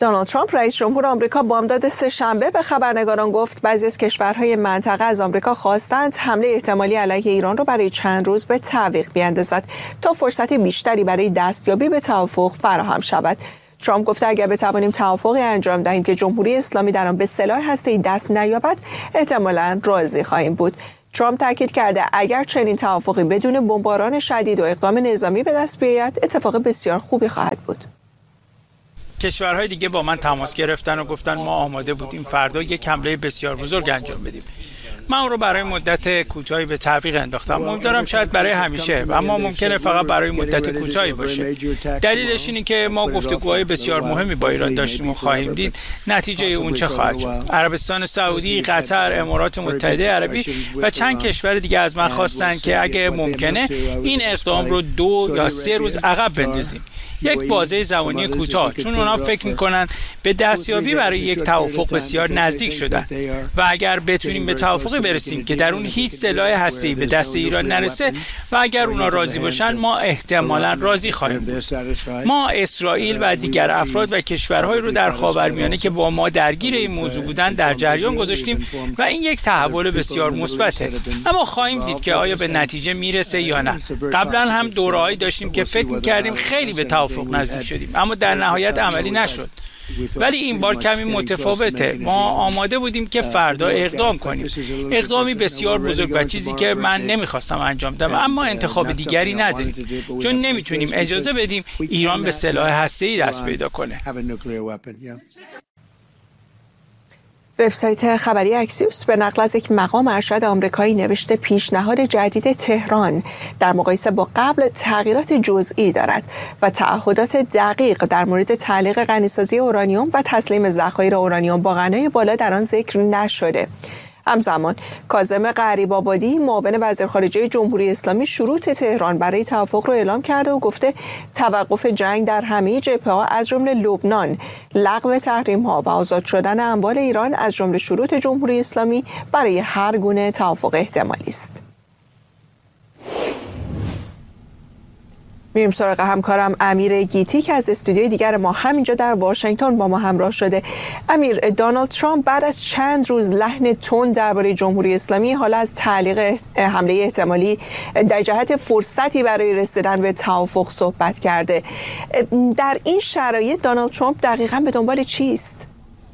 دونالد ترامپ رئیس جمهور آمریکا بامداد سه‌شنبه به خبرنگاران گفت بعضی از کشورهای منطقه از آمریکا خواستند حمله احتمالی علیه ایران را برای چند روز به تعویق بیاندازد تا فرصت بیشتری برای دستیابی به توافق فراهم شود. ترامپ گفته اگر بتوانیم توافقی انجام دهیم که جمهوری اسلامی در آن به سلاح هسته‌ای دست نیابد، احتمالاً راضی خواهیم بود. ترامپ تاکید کرده اگر چنین توافقی بدون بمباران شدید و اقدام نظامی به دست بیاید، اتفاق بسیار خوبی خواهد بود. کشورهای دیگه با من تماس گرفتن و گفتن ما آماده بودیم فردا یک حمله بسیار بزرگ انجام بدیم. من اون رو برای مدت کوتاهی به تعویق انداختم. امیدوارم شاید برای همیشه، اما ممکنه فقط برای مدت کوتاهی باشه. دلیلش اینه که ما گفتگوهای بسیار مهمی با ایران داشتیم و خواهیم دید نتیجه اون چه خواهد شد. عربستان سعودی، قطر، امارات متحده عربی و چند کشور دیگه از من خواستن که اگه ممکنه این اقدام رو 2 یا 3 روز عقب بندازیم. یک بازه زمانی کوتاه، چون اونا فکر میکنن به دستیابی برای یک توافق بسیار نزدیک شدن و اگر بتونیم به توافقی برسیم که در اون هیچ سلاح هسته‌ای به دست ایران نرسه و اگر اونا راضی باشن، ما احتمالاً راضی خواهیم بود. ما اسرائیل و دیگر افراد و کشورهایی رو در خاورمیانه که با ما درگیر این موضوع بودن در جریان گذاشتیم و این یک تحول بسیار مثبته، اما خواهیم دید که آیا به نتیجه میرسه یا نه. قبلا هم دوره‌ای داشتیم که فکر می‌کردیم خیلی به توافق نزدیک شدیم، اما در نهایت عملی نشد. ولی این بار کمی متفاوته. ما آماده بودیم که فردا اقدام کنیم، اقدامی بسیار بزرگ و چیزی که من نمیخواستم انجام بدم، اما انتخاب دیگری نداریم، چون نمیتونیم اجازه بدیم ایران به سلاح هسته‌ای دست پیدا کنه. وبسایت خبری اکسیوس به نقل از یک مقام ارشد آمریکایی نوشته پیشنهاد جدید تهران در مقایسه با قبل تغییرات جزئی دارد و تعهدات دقیق در مورد تعلیق غنیسازی اورانیوم و تسلیم ذخایر اورانیوم با غنای بالا در آن ذکر نشده. همزمان کاظم غریب‌آبادی معاون وزیر خارجه جمهوری اسلامی شروط تهران برای توافق را اعلام کرده و گفته توقف جنگ در همه جبهه‌ها از جمله لبنان، لغو تحریم‌ها و آزاد شدن اموال ایران از جمله شروط جمهوری اسلامی برای هر گونه توافق احتمالی است. میریم سراغ همکارم امیر گیتی که از استودیوی دیگر ما همینجا در واشنگتن با ما همراه شده. امیر، دونالد ترامپ بعد از چند روز لحن تند درباره جمهوری اسلامی حالا از تعلیق حمله احتمالی در جهت فرصتی برای رسیدن به توافق صحبت کرده. در این شرایط دونالد ترامپ دقیقاً به دنبال چیست؟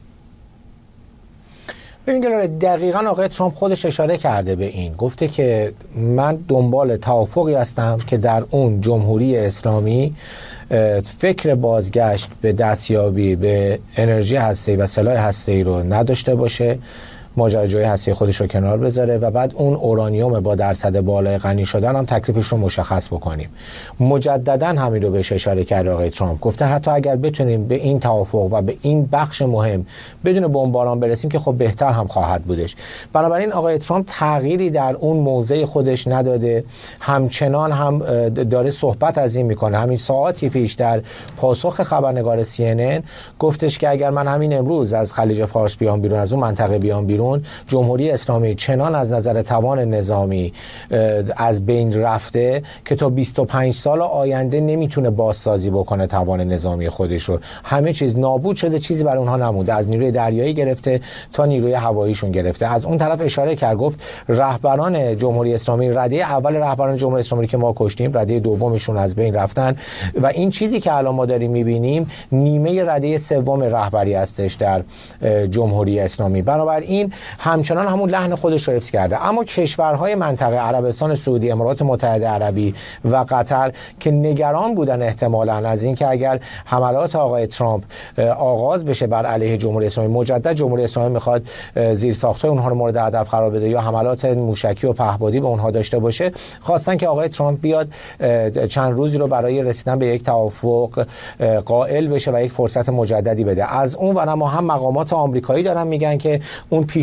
ببینید دقیقاً آقای ترامپ خودش اشاره کرده به این، گفته که من دنبال توافقی هستم که در اون جمهوری اسلامی فکر بازگشت به دستیابی به انرژی هسته‌ای و سلاح هسته‌ای رو نداشته باشه، ماجراجوی هستی خودش رو کنار بذاره و بعد اون اورانیوم با درصد بالای غنی شدن هم تکلیفش رو مشخص بکنیم. مجددا همین رو بهش اشاره کرده آقای ترامپ، گفته حتی اگر بتونیم به این توافق و به این بخش مهم بدون بمباران برسیم که خب بهتر هم خواهد بودش. بنابراین آقای ترامپ تغییری در اون موضع خودش نداده، همچنان هم داره صحبت از این میکنه. همین ساعتی پیش در پاسخ خبرنگار CNN گفتش که اگر من همین امروز از خلیج فارس بیام بیرون، از اون منطقه بیام بیرون، جمهوری اسلامی چنان از نظر توان نظامی از بین رفته که تا 25 سال آینده نمیتونه بازسازی بکنه توان نظامی خودش رو. همه چیز نابود شده، چیزی برای اونها نمونده، از نیروی دریایی گرفته تا نیروی هواییشون گرفته. از اون طرف اشاره کرد، گفت رهبران جمهوری اسلامی، رده اول رهبران جمهوری اسلامی که ما کشتیم، رده دومشون از بین رفتن و این چیزی که الان ما داریم میبینیم نیمه رده سوم رهبری هستش در جمهوری اسلامی. بنابراین همچنان همون لحن خودش رو حفظ کرده. اما کشورهای منطقه، عربستان سعودی، امارات متحده عربی و قطر که نگران بودن احتمالاً از این که اگر حملات آقای ترامپ آغاز بشه بر علیه جمهوری اسلامی، مجدد جمهوری اسلامی میخواد زیرساخت‌های اونها رو مورد هدف قرار بده یا حملات موشکی و پهپادی به اونها داشته باشه، خواستن که آقای ترامپ بیاد چند روزی رو برای رسیدن به یک توافق قائل بشه و یک فرصت مجددی بده. از اون ور ما هم مقامات آمریکایی دارن میگن که اون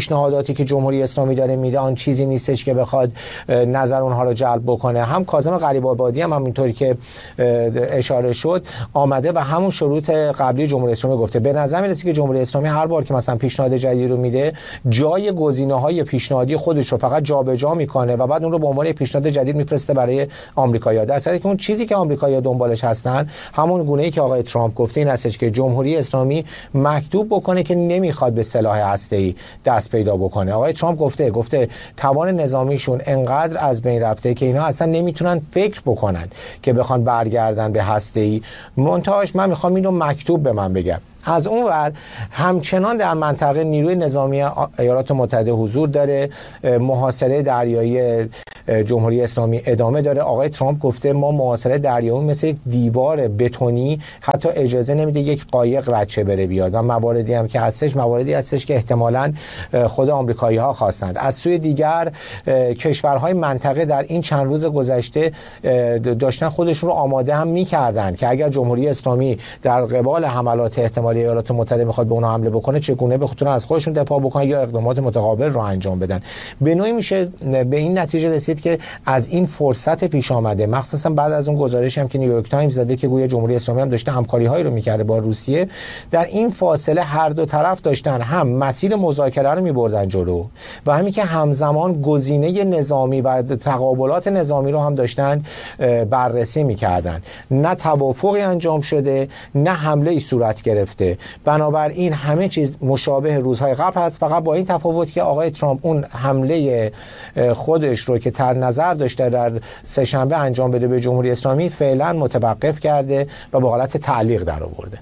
پیشنهاداتی که جمهوری اسلامی داره میده آن چیزی نیستش که بخواد نظر اونها رو جلب بکنه. هم کاظم غریب‌آبادی هم همینطوری که اشاره شد آمده و همون شروط قبلی جمهوری اسلامی گفته. به نظر میرسه که جمهوری اسلامی هر بار که مثلا پیشنهاد جدید رو میده جای گزینه‌های پیشنهادی خودش رو فقط جابجا میکنه و بعد اون رو به عنوان پیشنهاد جدید میفرسته برای آمریکایی‌ها، در صورتی که اون چیزی که آمریکایی‌ها دنبالش هستن همون گونه‌ای که آقای ترامپ گفته این هستش که جمهوری اسلامی مکتوب بکنه که نمیخواد به سلاح هسته‌ای دست پیدا بکنه. آقای ترامپ گفته توان نظامیشون انقدر از بین رفته که اینا اصلا نمیتونن فکر بکنن که بخوان برگردن به هسته‌ای. منتهاش من میخوام اینو مکتوب به من بگم. از اون ور همچنان در منطقه نیروی نظامی ایالات متحده حضور داره، محاصره دریایی جمهوری اسلامی ادامه داره. آقای ترامپ گفته ما محاصره دریایی مثل یک دیوار بتونی حتی اجازه نمیده یک قایق رد بره بیاد و مواردی هم که هستش مواردی هستش که احتمالاً خود آمریکایی‌ها خواستند. از سوی دیگر کشورهای منطقه در این چند روز گذشته داشتن خودشون رو آماده هم می‌کردن که اگر جمهوری اسلامی در قبال حملات احتمالی ایالات متحده میخواد به اونها حمله بکنه چگونه بتونن از خودشون دفاع بکنن یا اقدامات متقابل رو انجام بدن. به نوعی میشه به این نتیجه رسید که از این فرصت پیش آمده، مخصوصا بعد از اون گزارشی هم که نیویورک تایمز زده که گویا جمهوری اسلامی هم داشته همکاری‌هایی رو می‌کرده با روسیه، در این فاصله هر دو طرف داشتن هم مسیر مذاکره رو می‌بردن جلو و همین که همزمان گزینه نظامی و تقابلات نظامی رو هم داشتن بررسی می‌کردن. نه توافقی انجام شده، نه حمله‌ای صورت گرفته. بنابراین همه چیز مشابه روزهای قبل هست، فقط با این تفاوت که آقای ترامپ اون حمله خودش رو که در نظر داشته در سه‌شنبه انجام بده به جمهوری اسلامی فعلا متوقف کرده و به حالت تعلیق در آورده.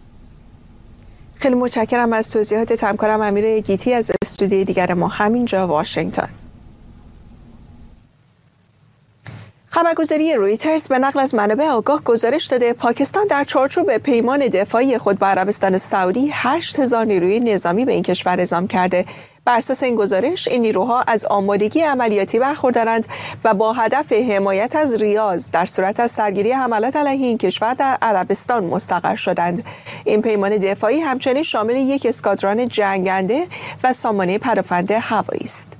خیلی متشکرم از توضیحات همکارم امیر گیتی از استودیوی دیگر ما همینجا واشنگتن. خبرگزاری رویترز به نقل از منابع آگاه گزارش داده پاکستان در چارچوب پیمان دفاعی خود با عربستان سعودی 8000 نیروی نظامی به این کشور اعزام کرده. بر اساس این گزارش این نیروها از آمادگی عملیاتی برخوردارند و با هدف حمایت از ریاض در صورت از سرگیری حملات علیه این کشور در عربستان مستقر شدند. این پیمان دفاعی همچنین شامل یک اسکادران جنگنده و سامانه پدافند هوایی است.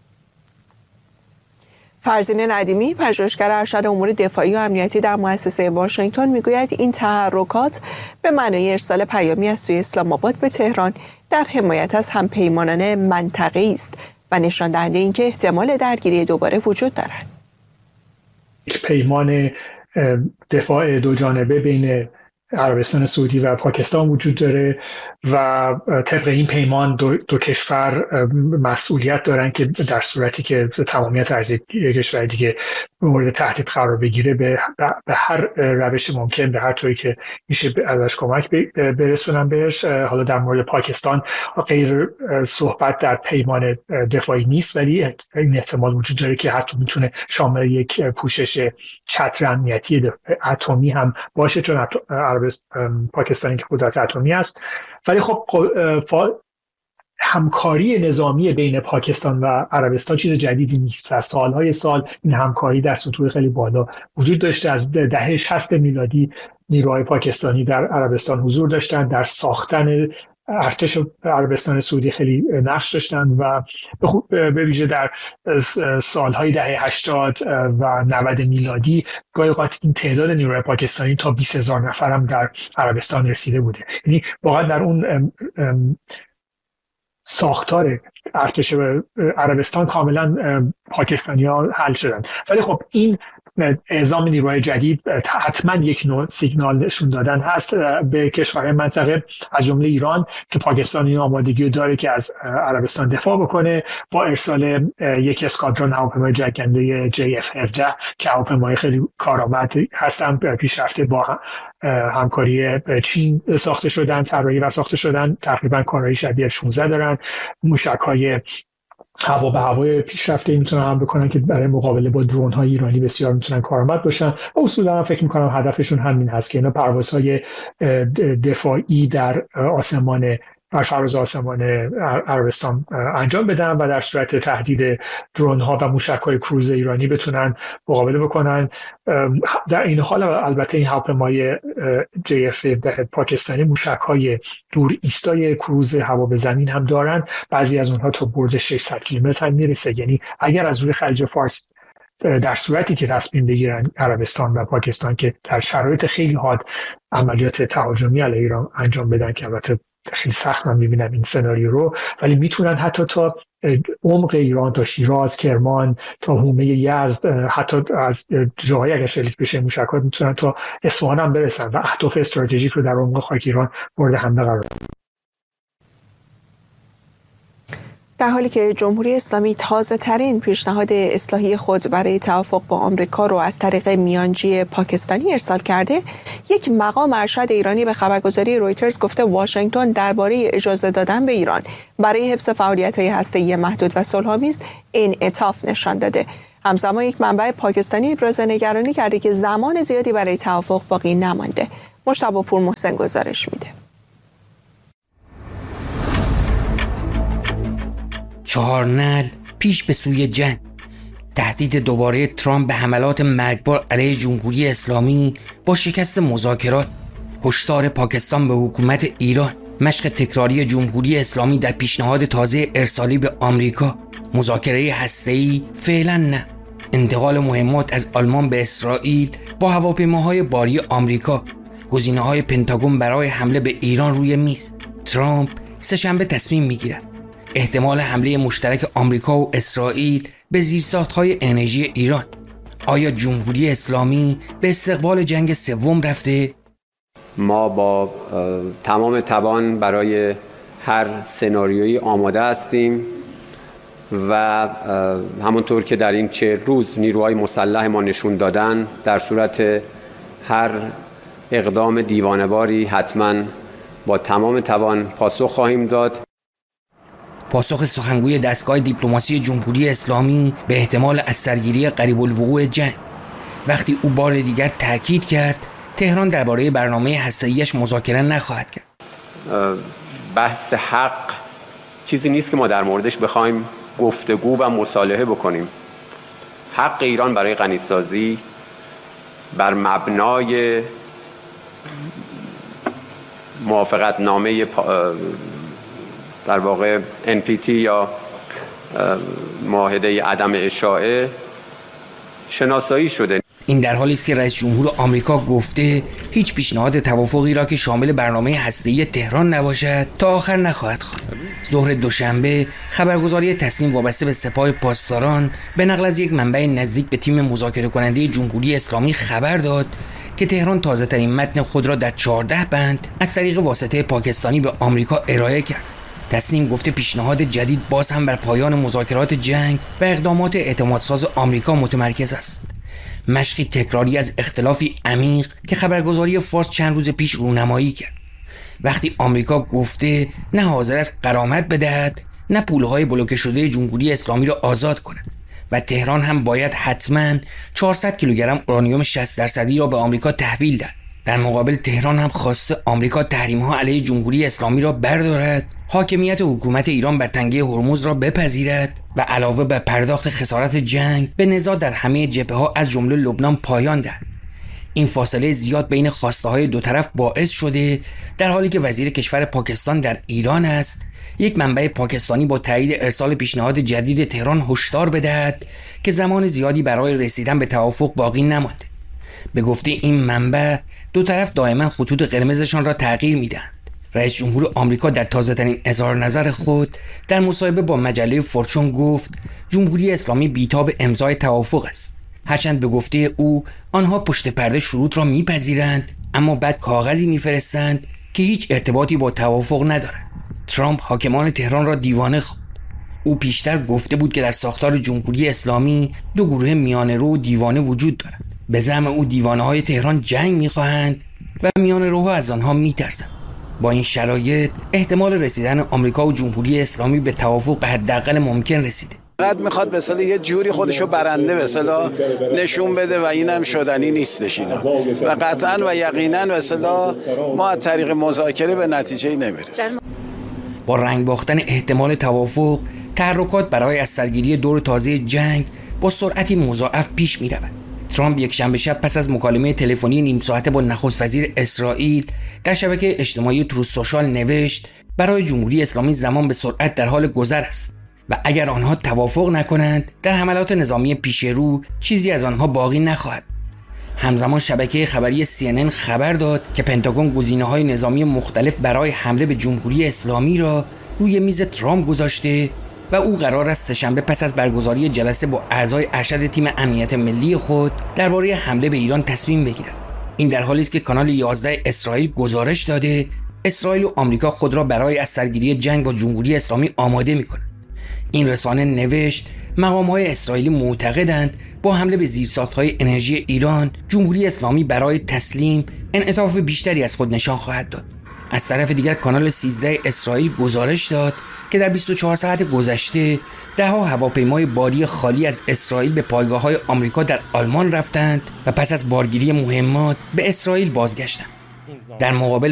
فرزین ندیمی، پژوهشگر ارشد امور دفاعی و امنیتی در مؤسسه واشنگتن میگوید این تحرکات به معنای ارسال پیامی از سوی اسلام آباد به تهران در حمایت از همپیمانان منطقه‌ای است و نشان دهنده اینکه احتمال درگیری دوباره وجود دارد. پیمان دفاع دو جانبه بین عربستان سعودی و پاکستان وجود داره و طبق این پیمان دو کشور مسئولیت دارن که در صورتی که تمامیت ارضی کشور دیگه مورد تهدید قرار بگیره به هر روش ممکن به هر طوری که میشه ازش کمک برسونن بهش. حالا در مورد پاکستان غیر صحبت در پیمان دفاعی نیست، ولی این احتمال وجود داره که حتی میتونه شامل یک پوشش چتر امنیتی اتمی هم باشه، چون پاکستانی که قدرت اتمی است. ولی خب همکاری نظامی بین پاکستان و عربستان چیز جدیدی نیست و سالهای سال این همکاری در سطوح خیلی بالا وجود داشته. از دهه 60 میلادی نیروهای پاکستانی در عربستان حضور داشتند، در ساختن ارتش عربستان سعودی خیلی نقش داشتن و به ویژه در سالهای دهه 80 و 90 میلادی گاهی اوقات این تعداد نیروهای پاکستانی تا 20,000 نفر هم در عربستان رسیده بوده. یعنی واقعا در اون ساختار ارتش عربستان کاملا پاکستانی‌ها حل شدن. ولی خب این اعزام نیروهای جدید حتما یک نوع سیگنال نشون دادن هست به کشورهای منطقه از جمله ایران که پاکستانی آمادگی داره که از عربستان دفاع بکنه با ارسال یک اسکادران هواپیمای جنگنده JF-17 که هواپیمای خیلی کارآمد هستن، پیشرفته با همکاری چین ساخته شدن، طراحی و ساخته شدن، تقریبا کارایی شبیه F-16 دارن، موشک‌های هوا به هوای پیشرفته میتونن هم بکنن که برای مقابله با درون های ایرانی بسیار میتونن کارآمد باشن و اصولا فکر میکنم هدفشون همین هست که اینا پروازهای دفاعی در آسمان پرواز آسمان عربستان انجام بدن و در صورت تهدید درون ها و موشک های کروز ایرانی بتونن مقابله بکنن. در این حال البته این هواپیمای JF پاکستانی موشک های دور ایستای کروز هوا به زمین هم دارن، بعضی از اونها تا برد 600 کیلومتر هم میرسه. یعنی اگر از روی خلیج فارس در صورتی که تصمیم بگیرن عربستان و پاکستان که در شرایط خیلی حاد عملیات تهاجمی علیه ایران انجام بدن، که البته خیلی سخت من میبینم این سناریو رو، ولی میتونن حتی تا عمق ایران، تا شیراز، کرمان، تا حومه یزد، حتی از جاهای اگر شلیک بشه موشکات میتونن تا اصفهان هم برسن و اهداف استراتژیک رو در عمق خاک ایران مورد حمله قرار بدن. در حالی که جمهوری اسلامی تازه ترین پیشنهاد اصلاحی خود برای توافق با آمریکا رو از طریق میانجی پاکستانی ارسال کرده، یک مقام ارشد ایرانی به خبرگزاری رویترز گفته واشنگتن درباره اجازه دادن به ایران برای حفظ فعالیت‌های هسته‌ای محدود و صلح‌آمیز انعطاف نشان داده. همزمان یک منبع پاکستانی ابراز نگرانی کرده که زمان زیادی برای توافق باقی نمانده. مجتبی پورمحسن گزارش میده. 4 نعل پیش به سوی جنگ. تهدید دوباره ترامپ به حملات مرگبار علیه جمهوری اسلامی با شکست مذاکرات. هشدار پاکستان به حکومت ایران. مشق تکراری جمهوری اسلامی در پیشنهاد تازه ارسالی به آمریکا. مذاکره هسته‌ای فعلا نه. انتقال مهمات از آلمان به اسرائیل با هواپیماهای باری آمریکا. گزینه‌های پنتاگون برای حمله به ایران روی میز. ترامپ سه‌شنبه تصمیم میگیرد. احتمال حمله مشترک آمریکا و اسرائیل به زیرساخت‌های انرژی ایران. آیا جمهوری اسلامی به استقبال جنگ سوم رفته؟ ما با تمام توان برای هر سناریویی آماده هستیم و همونطور که در این 40 روز نیروهای مسلح ما نشون دادن، در صورت هر اقدام دیوانه‌واری حتما با تمام توان پاسخ خواهیم داد. پاسخ سخنگوی دستگاه دیپلماسی جمهوری اسلامی به احتمال از سرگیری قریب الوقوع جنگ، وقتی او بار دیگر تاکید کرد تهران درباره برنامه هسته‌ایش مذاکره نخواهد کرد. بحث حق چیزی نیست که ما در موردش بخوایم گفتگو و مصالحه بکنیم. حق ایران برای غنیسازی بر مبنای موافقتنامه در واقع NPT یا معاهده عدم اشاعه شناسایی شده. این در حالی است که رئیس جمهور آمریکا گفته هیچ پیشنهاد توافقی را که شامل برنامه هسته‌ای تهران نباشد تا آخر نخواهد خواند. ظهر دوشنبه خبرگزاری تصنیم وابسته به سپاه پاسداران به نقل از یک منبع نزدیک به تیم مذاکره کننده جمهوری اسلامی خبر داد که تهران تازه ترین متن خود را در 14 بند از طریق واسطه پاکستانی به آمریکا ارائه کرد. تصنیم گفته پیشنهاد جدید باز هم بر پایان مذاکرات جنگ و اقدامات اعتمادساز آمریکا متمرکز است. مشقی تکراری از اختلافی عمیق که خبرگزاری فارس چند روز پیش رونمایی کرد. وقتی آمریکا گفته نه حاضر است غرامت بدهد نه پولهای بلوکه شده جمهوری اسلامی را آزاد کند و تهران هم باید حتما 400 کیلوگرم اورانیوم 60% را به آمریکا تحویل دهد. در مقابل تهران هم خواسته آمریکا تحریم‌ها علیه جمهوری اسلامی را بردارد، حاکمیت حکومت ایران بر تنگه هرمز را بپذیرد و علاوه بر پرداخت خسارت جنگ به نزاع در همه جبهه‌ها از جمله لبنان پایان دهد. این فاصله زیاد بین خواسته‌های دو طرف باعث شده در حالی که وزیر کشور پاکستان در ایران است، یک منبع پاکستانی با تایید ارسال پیشنهاد جدید تهران هشدار بدهد که زمان زیادی برای رسیدن به توافق باقی نمانده. به گفته این منبع دو طرف دائما خطوط قرمزشان را تغییر میدهند. رئیس جمهور آمریکا در تازه‌ترین اظهار نظر خود در مصاحبه با مجله فورچون گفت جمهوری اسلامی بی‌تاب امضای توافق است. هرچند به گفته او آنها پشت پرده شروط را میپذیرند اما بعد کاغذی میفرستند که هیچ ارتباطی با توافق ندارد. ترامپ حاکمان تهران را دیوانه خواند. او پیشتر گفته بود که در ساختار جمهوری اسلامی دو گروه میانه‌رو و دیوانه وجود دارد. به زعم او دیوانه‌های تهران جنگ می‌خواهند و میانه‌روها از آنها می‌ترسند. با این شرایط احتمال رسیدن آمریکا و جمهوری اسلامی به توافق به حداقل ممکن رسیده. فقط میخواد به اصطلاح یه جوری خودشو برنده به اصطلاح نشون بده و اینم شدنی نیستش اینا. و قطعاً و یقیناً به اصطلاح ما از طریق مذاکره به نتیجه نمیرسیم. با رنگ باختن احتمال توافق، تحرکات برای از سرگیری دور تازه جنگ با سرعتی مضاعف پیش می رود. ترامپ یک شنبه شب پس از مکالمه تلفنی نیم ساعته با نخست وزیر اسرائیل در شبکه اجتماعی تروث سوشال نوشت برای جمهوری اسلامی زمان به سرعت در حال گذر است و اگر آنها توافق نکنند در حملات نظامی پیش رو چیزی از آنها باقی نخواهد. همزمان شبکه خبری CNN خبر داد که پنتاگون گزینه‌های نظامی مختلف برای حمله به جمهوری اسلامی را روی میز ترامپ گذاشته و او قرار است سه‌شنبه پس از برگزاری جلسه با اعضای ارشد تیم امنیت ملی خود درباره حمله به ایران تصمیم بگیرد. این در حالی است که کانال 11 اسرائیل گزارش داده اسرائیل و آمریکا خود را برای از سرگیری جنگ با جمهوری اسلامی آماده می‌کنند. این رسانه نوشت مقام‌های اسرائیلی معتقدند با حمله به زیرساخت‌های انرژی ایران جمهوری اسلامی برای تسلیم انعطاف بیشتری از خود نشان خواهد داد. از طرف دیگر کانال 13 اسرائیل گزارش داد که در 24 ساعت گذشته ده‌ها هواپیمای باری خالی از اسرائیل به پایگاه‌های آمریکا در آلمان رفتند و پس از بارگیری مهمات به اسرائیل بازگشتند. در مقابل